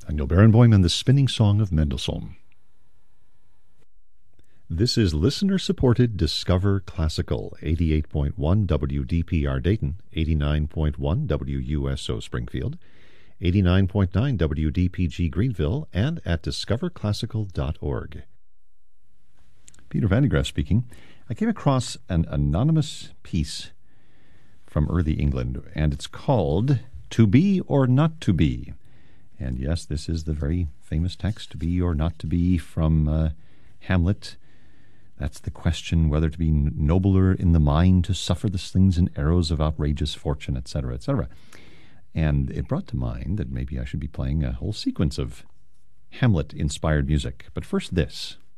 Daniel Barenboim and the Spinning Song of Mendelssohn. This is listener-supported Discover Classical, 88.1 WDPR Dayton, 89.1 WUSO Springfield, 89.9 WDPG Greenville, and at discoverclassical.org. Peter Van de Graaff speaking. I came across an anonymous piece from early England, and it's called To Be or Not to Be. And yes, this is the very famous text, To Be or Not to Be, from Hamlet. That's the question, whether to be nobler in the mind to suffer the slings and arrows of outrageous fortune, etc., etc. And it brought to mind that maybe I should be playing a whole sequence of Hamlet-inspired music. But first this.